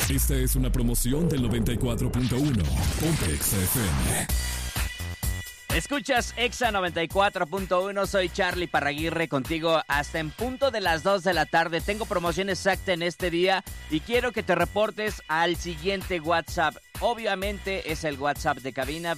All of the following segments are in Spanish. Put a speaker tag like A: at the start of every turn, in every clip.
A: Esta es una promoción del 94.1. Ponte Exa FM.
B: Escuchas Exa 94.1, soy Charlie Parraguirre contigo hasta en punto de las 2 de la tarde. Tengo promoción exacta en este día y quiero que te reportes al siguiente WhatsApp. Obviamente es el WhatsApp de cabina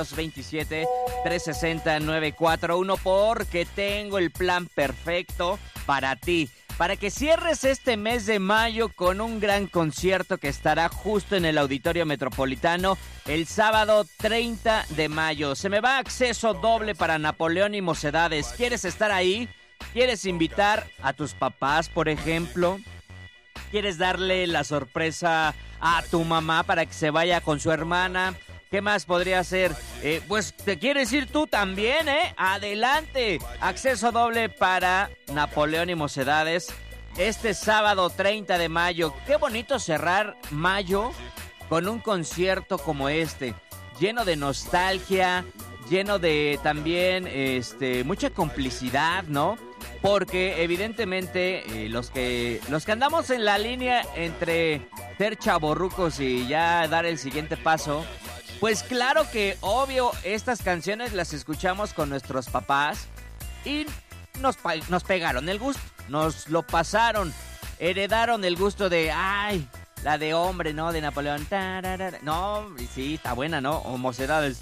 B: 2227-360-941 porque tengo el plan perfecto para ti. Para que cierres este mes de mayo con un gran concierto que estará justo en el Auditorio Metropolitano el sábado 30 de mayo. Se me va acceso doble para Napoleón y Mocedades. ¿Quieres estar ahí? ¿Quieres invitar a tus papás, por ejemplo? ¿Quieres darle la sorpresa a tu mamá para que se vaya con su hermana? ¿Qué más podría ser? Pues te quieres ir tú también, ¿eh? Adelante. Acceso doble para Napoleón y Mocedades este sábado 30 de mayo. Qué bonito cerrar mayo con un concierto como este. Lleno de nostalgia, lleno de también mucha complicidad, ¿no? Porque evidentemente los que andamos en la línea entre ser chavorrucos y ya dar el siguiente paso, pues claro que obvio estas canciones las escuchamos con nuestros papás y nos pegaron el gusto, nos lo pasaron, heredaron el gusto de, ay, la de hombre, ¿no? De Napoleón. No, sí, está buena, ¿no? O Mocedades.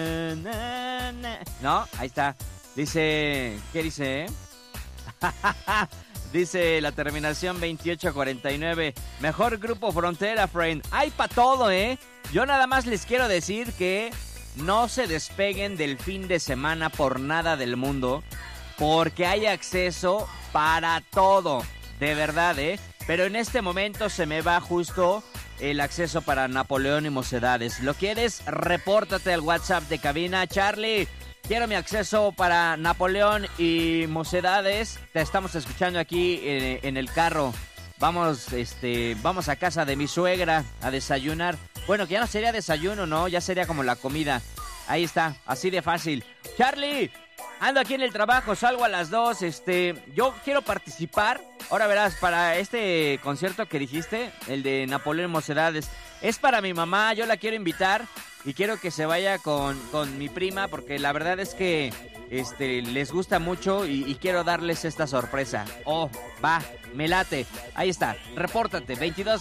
B: No, ahí está. Dice, ¿qué dice? Dice la terminación 2849. Mejor grupo Frontera, friend. Hay pa' todo, ¿eh? Yo nada más les quiero decir que no se despeguen del fin de semana por nada del mundo, porque hay acceso para todo. De verdad, ¿eh? Pero en este momento se me va justo el acceso para Napoleón y Mocedades. ¿Lo quieres? Repórtate al WhatsApp de cabina. Charlie, quiero mi acceso para Napoleón y Mocedades. Te estamos escuchando aquí en el carro. Vamos a casa de mi suegra a desayunar. Bueno, que ya no sería desayuno, ¿no? Ya sería como la comida. Ahí está, así de fácil. Charlie, ando aquí en el trabajo, salgo a las 2. Yo quiero participar. Ahora verás, para este concierto que dijiste, el de Napoleón y Mocedades, es para mi mamá, yo la quiero invitar. Y quiero que se vaya con mi prima porque la verdad es que les gusta mucho y quiero darles esta sorpresa. Oh, va, me late. Ahí está, repórtate,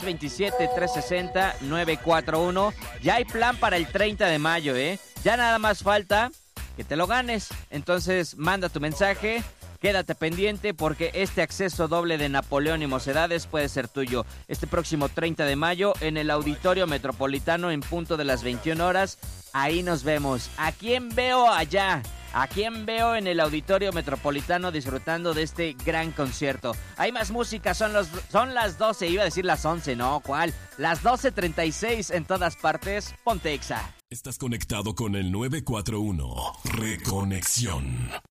B: 2227-360-941. Ya hay plan para el 30 de mayo, ¿eh? Ya nada más falta que te lo ganes. Entonces, manda tu mensaje. Quédate pendiente porque este acceso doble de Napoleón y Mocedades puede ser tuyo. Este próximo 30 de mayo en el Auditorio Metropolitano en punto de las 21 horas. Ahí nos vemos. ¿A quién veo allá? ¿A quién veo en el Auditorio Metropolitano disfrutando de este gran concierto? Hay más música, son las 12, iba a decir las 11, no, ¿cuál? Las 12:36 en todas partes, Ponte Exa.
A: Estás conectado con el 941. Reconexión.